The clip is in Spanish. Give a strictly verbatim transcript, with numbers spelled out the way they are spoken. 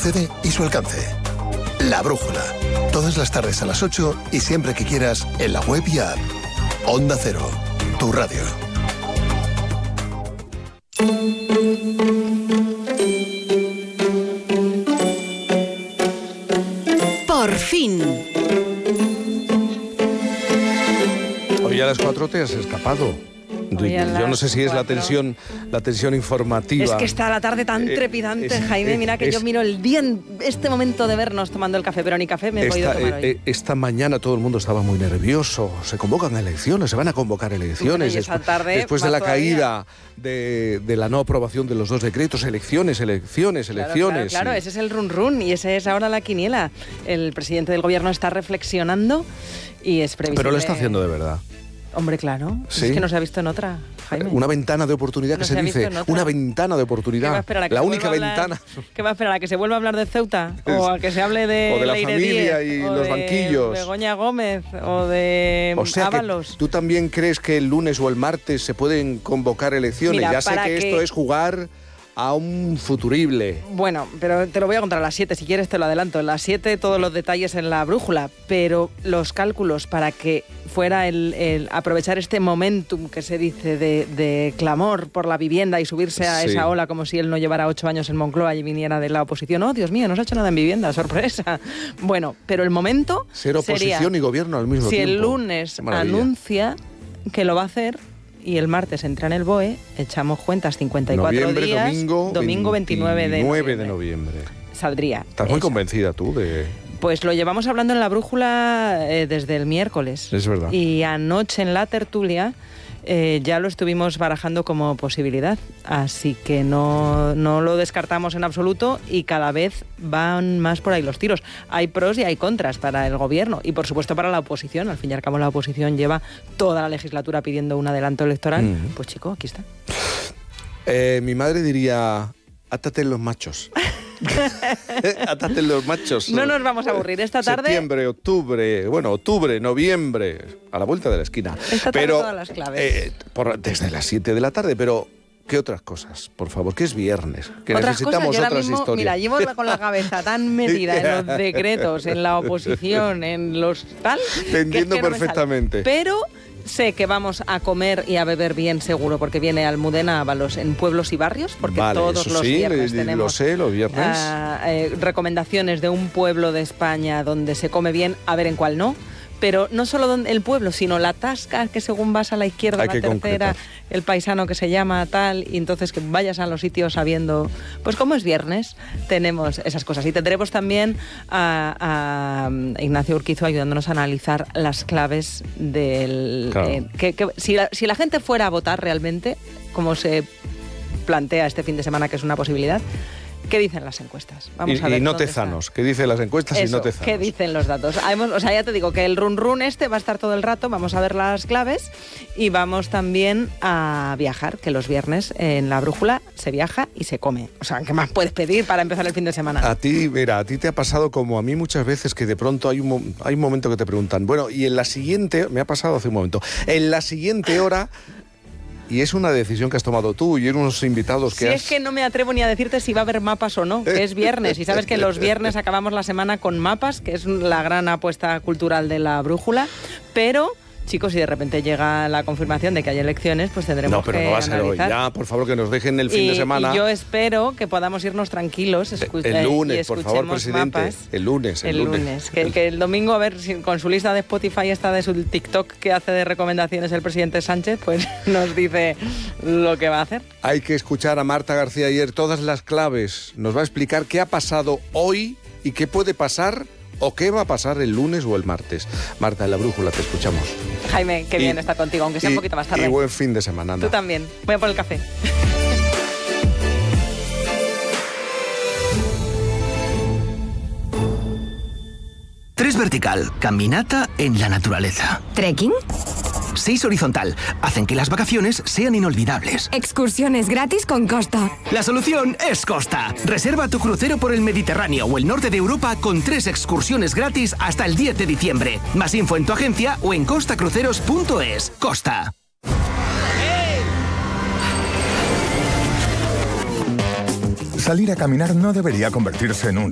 procede y su alcance. La Brújula. Todas las tardes a las ocho y siempre que quieras en la web y app. Onda Cero, tu radio. Por fin. Hoy a las cuatro te has escapado. Yo no sé si es la tensión, la tensión informativa. Es que está la tarde tan Eh, trepidante, es- Jaime. Mira que es- yo miro el día en este momento de vernos tomando el café, pero ni café me he podido Esta, tomar hoy. eh, eh, esta mañana todo el mundo estaba muy nervioso. Se convocan elecciones, se van a convocar elecciones. Y esa después tarde, después de más la todavía. caída de, de la no aprobación de los dos decretos, elecciones, elecciones, Claro, elecciones. Claro, claro, y- ese es el run run y ese es ahora la quiniela. El presidente del gobierno está reflexionando y es previsible. Pero lo está haciendo de verdad. Hombre, claro. Sí. Es que no se ha visto en otra, Jaime. Una ventana de oportunidad No que se se, ha visto dice. en otra. Una ventana de ¿Qué oportunidad. va a esperar a que La se única vuelva a hablar- ventana. ¿Qué va a esperar a que se vuelva a hablar de Ceuta? O a que se hable de O de la Leire familia Díez, y o los de banquillos. Begoña Gómez o de O sea que Ábalos. tú también crees que el lunes o el martes se pueden convocar elecciones. Mira, ya sé para que, que- esto es jugar a un futurible. Bueno, pero te lo voy a contar a las siete, si quieres te lo adelanto. A las siete todos los detalles en la brújula, pero los cálculos para que fuera el, el aprovechar este momentum que se dice de, de clamor por la vivienda y subirse a Sí. esa ola como si él no llevara ocho años en Moncloa y viniera de la oposición. Oh, Dios mío, no se ha hecho nada en vivienda, sorpresa. Bueno, pero el momento Ser oposición sería y gobierno al mismo si tiempo. el lunes Qué maravilla. anuncia que lo va a hacer y el martes entra en el B O E, echamos cuentas cincuenta y cuatro Noviembre, días, domingo, domingo veintinueve de veintinueve de noviembre. noviembre. Saldría. Estás muy Eso. convencida tú de... Pues lo llevamos hablando en la brújula eh, desde el miércoles. Es verdad. Y anoche en la tertulia eh, ya lo estuvimos barajando como posibilidad. Así que no, no lo descartamos en absoluto y cada vez van más por ahí los tiros. Hay pros y hay contras para el gobierno y por supuesto para la oposición. Al fin y al cabo la oposición lleva toda la legislatura pidiendo un adelanto electoral. Mm. Pues chico, aquí está. Eh, mi madre diría, átate en los machos. Átate en los machos. No nos vamos a aburrir esta tarde. Septiembre, octubre, bueno, octubre, noviembre, a la vuelta de la esquina. Esta tarde pero, todas las claves. eh, por- desde las siete de la tarde, pero ¿qué otras cosas? Por favor, que es viernes, que Otras necesitamos cosas, yo ahora otras mismo, historias. mira, llevo con la cabeza tan metida en los decretos, en la oposición, en los tal... Te que es entiendo que no me sale. perfectamente. Pero sé que vamos a comer y a beber bien seguro, porque viene Almudena Ábalos en pueblos y barrios, porque Vale, todos eso los sí, viernes lo tenemos sé, los viernes. ah, eh, recomendaciones de un pueblo de España donde se come bien, a ver en cuál no. Pero no solo donde- el pueblo, sino la tasca, que según vas a la izquierda, Hay la que tercera, concretar. el paisano que se llama tal, y entonces que vayas a los sitios sabiendo, pues como es viernes, tenemos esas cosas. Y tendremos también a, a Ignacio Urquizo ayudándonos a analizar las claves del... Claro. eh, que, que- si, la, si la gente fuera a votar realmente, como se plantea este fin de semana, que es una posibilidad, ¿qué dicen las encuestas? Vamos y, a ver y no dónde tezanos, ¿qué dicen las encuestas y eso, no tezanos? ¿qué dicen los datos? Hemos- o sea, ya te digo que el run run este va a estar todo el rato, vamos a ver las claves y vamos también a viajar, que los viernes en la brújula se viaja y se come. O sea, ¿qué más puedes pedir para empezar el fin de semana? A ti, mira, a ti te ha pasado como a mí muchas veces que de pronto hay un, mo- hay un momento que te preguntan, bueno, y en la siguiente, me ha pasado hace un momento, en la siguiente hora, y es una decisión que has tomado tú y unos invitados que Si has... es que no me atrevo ni a decirte si va a haber mapas o no, que es viernes. Y sabes que los viernes acabamos la semana con mapas, que es la gran apuesta cultural de la brújula. Pero, chicos, si de repente llega la confirmación de que hay elecciones, pues tendremos No, pero que no va a ser hoy. analizar. Ya, por favor, que nos dejen el fin y, de semana. y yo espero que podamos irnos tranquilos escu- El eh, lunes, y por favor, escuchemos presidente. mapas. El lunes, el, El lunes. Que, que el domingo, a ver, si con su lista de Spotify esta de su TikTok que hace de recomendaciones el presidente Sánchez, pues nos dice lo que va a hacer. Hay que escuchar a Marta García ayer todas las claves. Nos va a explicar qué ha pasado hoy y qué puede pasar o qué va a pasar el lunes o el martes. Marta, en la brújula, te escuchamos. Jaime, qué Y- bien estar contigo, aunque sea y- un poquito más tarde. Y buen fin de semana, anda. Tú también. Voy a por el café. Tres vertical, caminata en la naturaleza. ¿Trekking? Seis horizontal, hacen que las vacaciones sean inolvidables. Excursiones gratis con Costa. La solución es Costa. Reserva tu crucero por el Mediterráneo o el norte de Europa con tres excursiones gratis hasta el diez de diciembre. Más info en tu agencia o en costacruceros punto es. Costa. Salir a caminar no debería convertirse en un